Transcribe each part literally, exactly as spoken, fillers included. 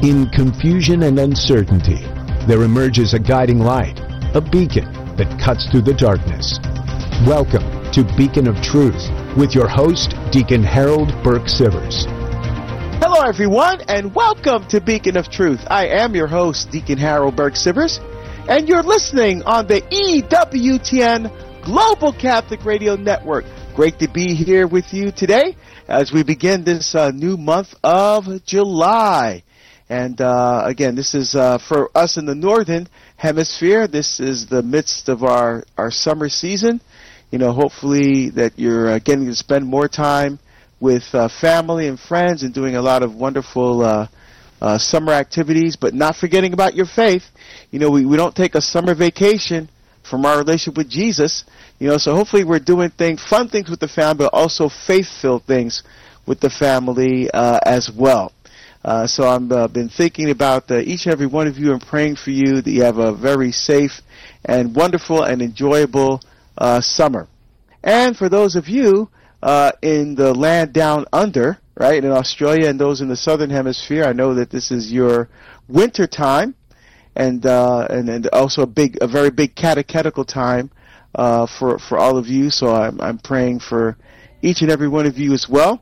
In confusion and uncertainty, there emerges a guiding light, a beacon that cuts through the darkness. Welcome to Beacon of Truth with your host, Deacon Harold Burke-Sivers. Hello, everyone, and welcome to Beacon of Truth. I am your host, Deacon Harold Burke-Sivers, and you're listening on the E W T N Global Catholic Radio Network. Great to be here with you today as we begin this uh, new month of July. And uh, again, this is uh, for us in the Northern Hemisphere. This is the midst of our, our summer season. You know, hopefully that you're uh, getting to spend more time with uh, family and friends and doing a lot of wonderful uh, uh, summer activities, but not forgetting about your faith. You know, we, we don't take a summer vacation from our relationship with Jesus. You know, so hopefully we're doing things, fun things with the family, but also faith-filled things with the family uh, as well. Uh, so I've uh, been thinking about uh, each and every one of you and praying for you that you have a very safe and wonderful and enjoyable uh, summer. And for those of you uh, in the land down under, right, in Australia and those in the Southern Hemisphere, I know that this is your winter time and uh, and, and also a big, a very big catechetical time uh, for for all of you. So I'm I'm praying for each and every one of you as well.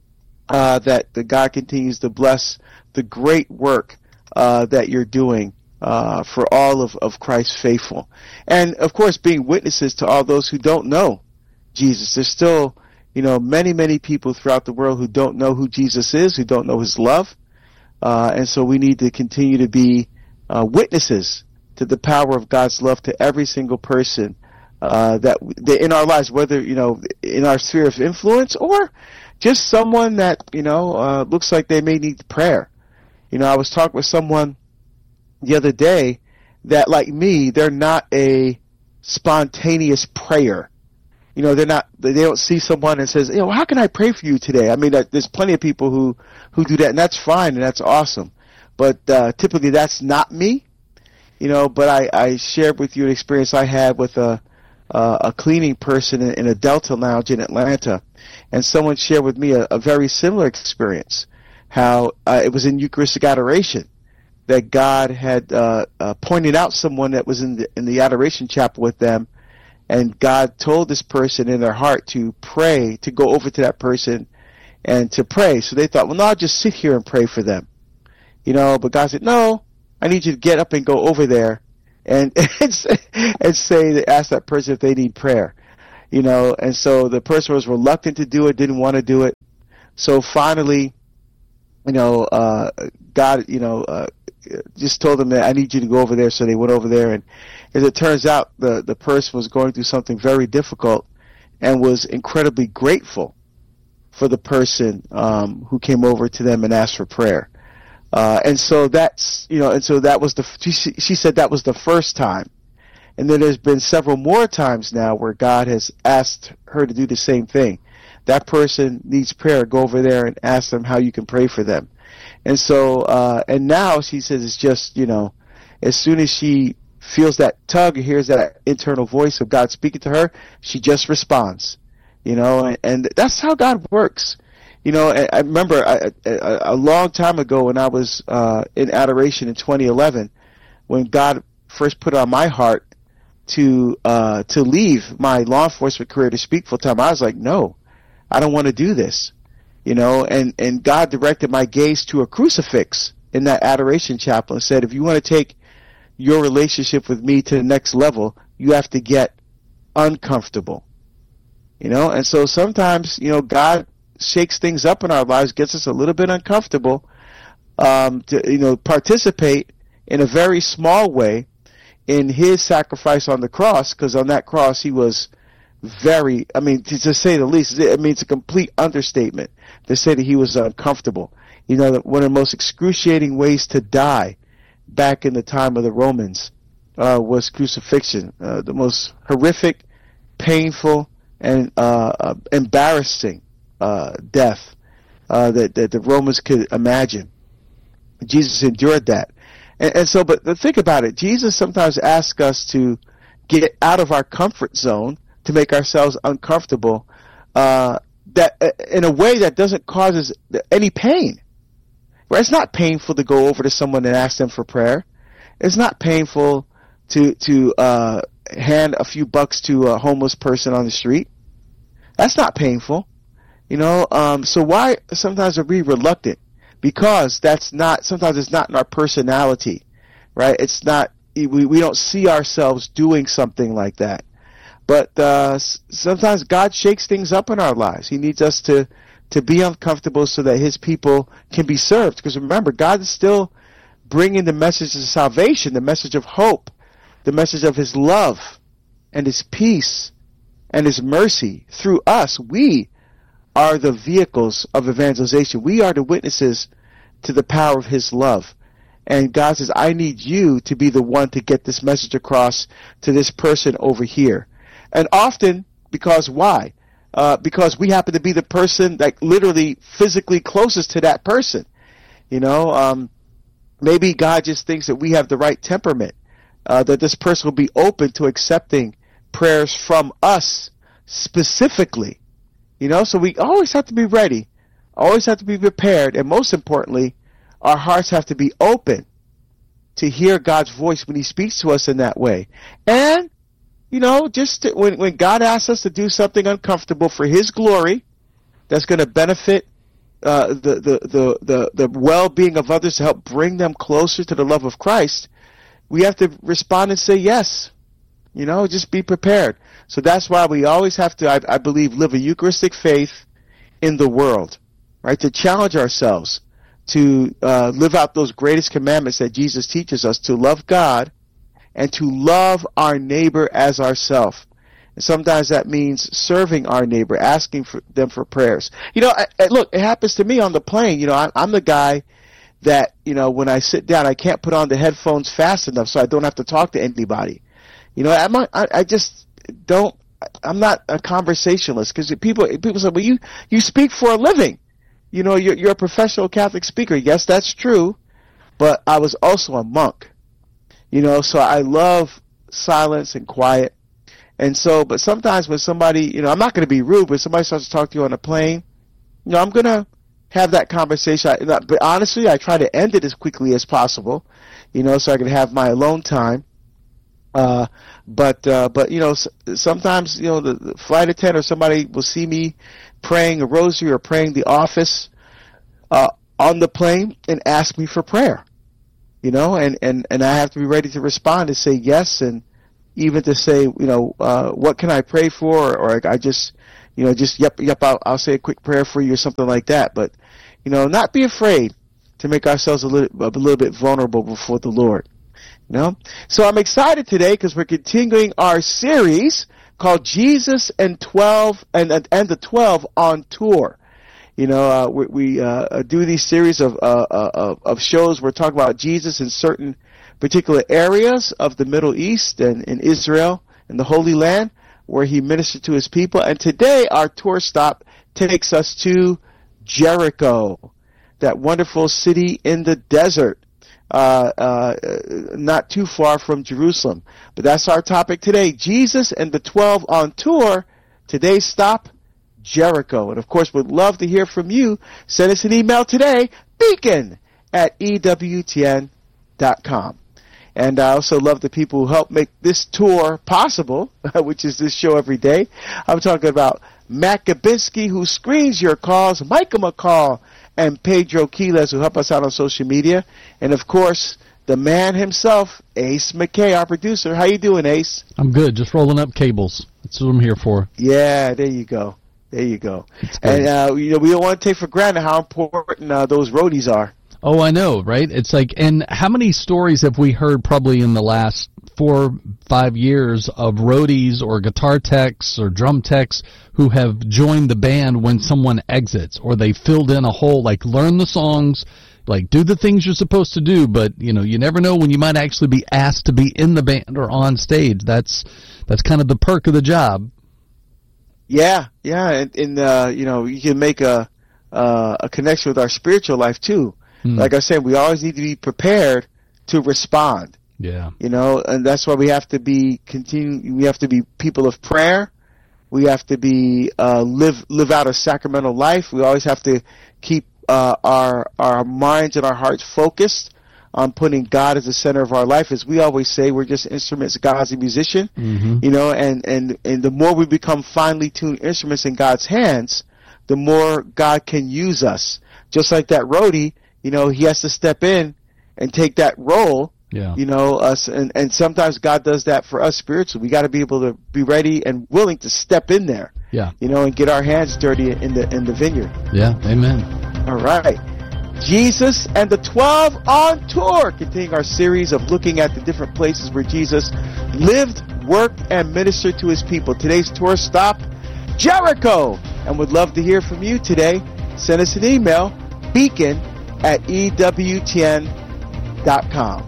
Uh, that the God continues to bless the great work uh, that you're doing uh, for all of, of Christ's faithful. And, of course, being witnesses to all those who don't know Jesus. There's still, you know, many, many people throughout the world who don't know who Jesus is, who don't know his love. Uh, and so we need to continue to be uh, witnesses to the power of God's love to every single person uh, that, that in our lives, whether, you know, in our sphere of influence or just someone that, you know, uh, looks like they may need prayer. You know, I was talking with someone the other day that, like me, they're not a spontaneous prayer. You know, they're not, they don't see someone and says, you know, how can I pray for you today? I mean, there's plenty of people who, who do that, and that's fine, and that's awesome. But uh, typically that's not me, you know, but I, I shared with you an experience I had with a, uh, a cleaning person in, in a Delta lounge in Atlanta. And someone shared with me a, a very similar experience, how uh, it was in Eucharistic adoration that God had uh, uh, pointed out someone that was in the, in the adoration chapel with them, and God told this person in their heart to pray, to go over to that person and to pray. So they thought, well, no, I'll just sit here and pray for them. You know, but God said, no, I need you to get up and go over there and and say, and say ask that person if they need prayer. You know, and so the person was reluctant to do it, didn't want to do it. So finally, you know, uh, God, you know, uh, just told them that I need you to go over there. So they went over there, and as it turns out, the, the person was going through something very difficult and was incredibly grateful for the person um, who came over to them and asked for prayer. Uh, and so that's, you know, and so that was the, she, she said that was the first time. And then there's been several more times now where God has asked her to do the same thing. That person needs prayer. Go over there and ask them how you can pray for them. And so, uh, and now she says it's just, you know, as soon as she feels that tug or hears that internal voice of God speaking to her, she just responds, you know, and, and that's how God works. You know, I, I remember a, a, a long time ago when I was uh, in adoration in twenty eleven, when God first put on my heart to uh to leave my law enforcement career to speak full time, I was like, no, I don't want to do this, you know, and and God directed my gaze to a crucifix in that adoration chapel and said, if you want to take your relationship with me to the next level, you have to get uncomfortable, you know. And so sometimes, you know, God shakes things up in our lives, gets us a little bit uncomfortable um to, you know, participate in a very small way in his sacrifice on the cross, because on that cross he was very, I mean, to, to say the least, I mean, it's a complete understatement to say that he was uncomfortable. You know, one of the most excruciating ways to die back in the time of the Romans uh, was crucifixion. Uh, the most horrific, painful, and uh, uh, embarrassing uh, death uh, that, that the Romans could imagine. Jesus endured that. And, and so, but think about it. Jesus sometimes asks us to get out of our comfort zone to make ourselves uncomfortable, uh, that uh, in a way that doesn't cause us any pain. Right? It's not painful to go over to someone and ask them for prayer. It's not painful to to uh, hand a few bucks to a homeless person on the street. That's not painful. You know, um, so why sometimes are we reluctant? Because that's not, sometimes it's not in our personality, right? It's not, we, we don't see ourselves doing something like that. But uh, sometimes God shakes things up in our lives. He needs us to, to be uncomfortable so that his people can be served. Because remember, God is still bringing the message of salvation, the message of hope, the message of his love and his peace and his mercy through us. We are the vehicles of evangelization. We are the witnesses to the power of his love. And God says, I need you to be the one to get this message across to this person over here. And often, because why? Uh, because we happen to be the person that literally physically closest to that person. You know, um, maybe God just thinks that we have the right temperament, uh, that this person will be open to accepting prayers from us specifically. You know, so we always have to be ready, always have to be prepared, and most importantly, our hearts have to be open to hear God's voice when he speaks to us in that way. And, you know, just to, when, when God asks us to do something uncomfortable for his glory, that's going to benefit uh, the, the, the, the, the well-being of others to help bring them closer to the love of Christ, we have to respond and say yes. You know, just be prepared. So that's why we always have to, I, I believe, live a Eucharistic faith in the world, right? To challenge ourselves to uh, live out those greatest commandments that Jesus teaches us, to love God and to love our neighbor as ourselves. And sometimes that means serving our neighbor, asking for them for prayers. You know, I, I, look, it happens to me on the plane. You know, I, I'm the guy that, you know, when I sit down, I can't put on the headphones fast enough so I don't have to talk to anybody. You know, I'm not, I, I just don't, I'm not a conversationalist, because people people say, well, you, you speak for a living. You know, you're, you're a professional Catholic speaker. Yes, that's true, but I was also a monk. You know, so I love silence and quiet. And so, but sometimes when somebody, you know, I'm not going to be rude, but somebody starts to talk to you on a plane, you know, I'm going to have that conversation. I, but honestly, I try to end it as quickly as possible, you know, so I can have my alone time. Uh, but, uh, but, you know, s- sometimes, you know, the, the flight attendant or somebody will see me praying a rosary or praying the office, uh, on the plane and ask me for prayer, you know, and, and, and I have to be ready to respond and say yes. And even to say, you know, uh, what can I pray for? Or, or I just, you know, just, yep, yep, I'll, I'll say a quick prayer for you or something like that. But, you know, not be afraid to make ourselves a little, a little bit vulnerable before the Lord. You know? So I'm excited today because we're continuing our series called Jesus and twelve and and the twelve on tour. You know, uh, we, we uh, do these series of, uh, of of shows. We're talking about Jesus in certain particular areas of the Middle East and in Israel and the Holy Land where he ministered to his people. And today our tour stop takes us to Jericho, that wonderful city in the desert. Uh, uh, not too far from Jerusalem. But that's our topic today. Jesus and the twelve on tour. Today's stop, Jericho. And of course, we'd love to hear from you. Send us an email today, beacon at E W T N dot com. And I also love the people who help make this tour possible, which is this show every day. I'm talking about Matt Gabinski, who screens your calls, Micah McCall, and Pedro Quiles, who help us out on social media. And, of course, the man himself, Ace McKay, our producer. How you doing, Ace? I'm good. Just rolling up cables. That's what I'm here for. Yeah, there you go. There you go. And, uh, you know, we don't want to take for granted how important uh, those roadies are. Oh, I know, right? It's like, and how many stories have we heard probably in the last four, five years of roadies or guitar techs or drum techs who have joined the band when someone exits, or they filled in a hole, like learn the songs, like do the things you're supposed to do, but you know, you never know when you might actually be asked to be in the band or on stage. That's that's kind of the perk of the job. Yeah, yeah, and, and uh, you know, you can make a uh, a connection with our spiritual life too. Hmm. Like I said, we always need to be prepared to respond. Yeah. You know, and that's why we have to be continue. We have to be people of prayer. We have to be uh, live live out a sacramental life. We always have to keep uh, our our minds and our hearts focused on putting God as the center of our life. As we always say, we're just instruments. God's a musician, mm-hmm. you know, and, and, and the more we become finely tuned instruments in God's hands, the more God can use us. Just like that roadie, you know, he has to step in and take that role. Yeah. You know, us, and, and sometimes God does that for us spiritually. We got to be able to be ready and willing to step in there. Yeah. You know, and get our hands dirty in the in the vineyard. Yeah. Amen. All right. Jesus and the twelve on tour, continuing our series of looking at the different places where Jesus lived, worked, and ministered to his people. Today's tour stop, Jericho, and would love to hear from you today. Send us an email, beacon at E W T N dot com.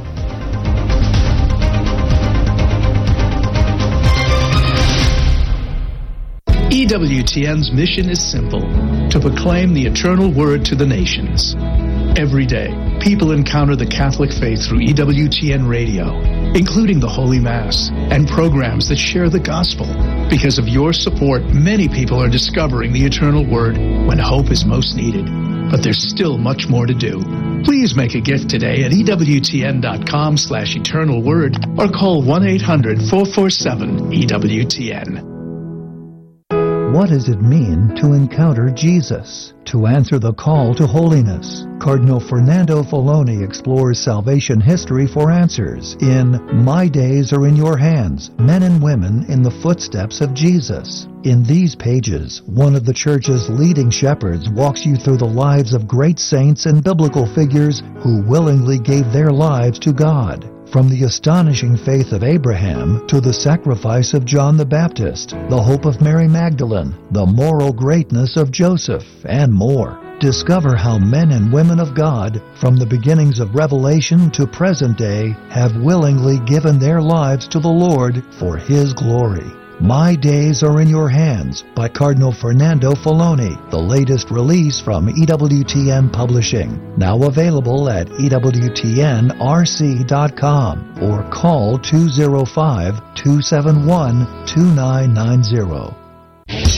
E W T N's mission is simple: to proclaim the eternal word to the nations. Every day, people encounter the Catholic faith through E W T N radio, including the Holy Mass and programs that share the gospel. Because of your support, many people are discovering the eternal word when hope is most needed. But there's still much more to do. Please make a gift today at E W T N dot com slash eternal word or call one eight hundred four four seven E W T N. What does it mean to encounter Jesus? To answer the call to holiness, Cardinal Fernando Filoni explores salvation history for answers in My Days Are in Your Hands, Men and Women in the Footsteps of Jesus. In these pages, one of the Church's leading shepherds walks you through the lives of great saints and biblical figures who willingly gave their lives to God. From the astonishing faith of Abraham to the sacrifice of John the Baptist, the hope of Mary Magdalene, the moral greatness of Joseph, and more. Discover how men and women of God, from the beginnings of Revelation to present day, have willingly given their lives to the Lord for His glory. My Days Are in Your Hands by Cardinal Fernando Filoni, the latest release from E W T N Publishing. Now available at E W T N R C dot com or call two oh five, two seven one, two nine nine zero.